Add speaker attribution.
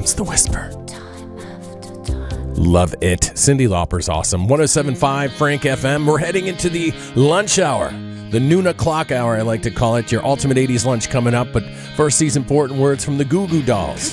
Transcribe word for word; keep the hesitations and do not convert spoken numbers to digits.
Speaker 1: It's The Whisper. Love it. Cyndi Lauper's awesome. one oh seven point five Frank F M. We're heading into the lunch hour. The noon o'clock hour, I like to call it. Your ultimate eighties lunch coming up. But first, these important words from the Goo Goo Dolls.